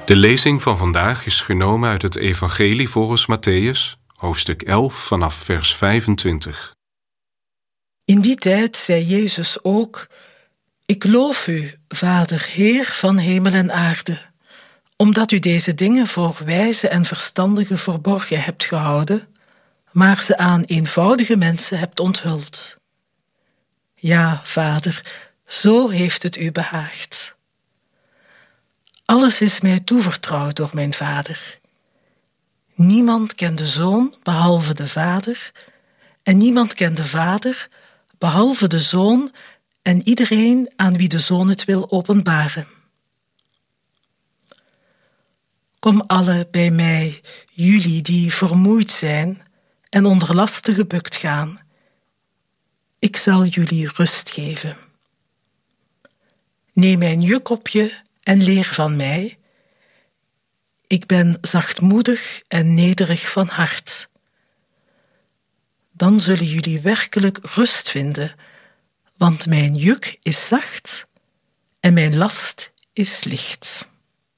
De lezing van vandaag is genomen uit het Evangelie volgens Mattheüs, hoofdstuk 11 vanaf vers 25. In die tijd zei Jezus ook: Ik loof u, Vader, Heer van hemel en aarde, omdat u deze dingen voor wijze en verstandigen verborgen hebt gehouden, maar ze aan eenvoudige mensen hebt onthuld. Ja, Vader, zo heeft het u behaagd. Alles is mij toevertrouwd door mijn Vader. Niemand kent de Zoon behalve de Vader, en niemand kent de Vader behalve de Zoon en iedereen aan wie de Zoon het wil openbaren. Kom alle bij mij, jullie die vermoeid zijn en onder lasten gebukt gaan. Ik zal jullie rust geven. Neem mijn juk op je en leer van mij. Ik ben zachtmoedig en nederig van hart. Dan zullen jullie werkelijk rust vinden, want mijn juk is zacht en mijn last is licht.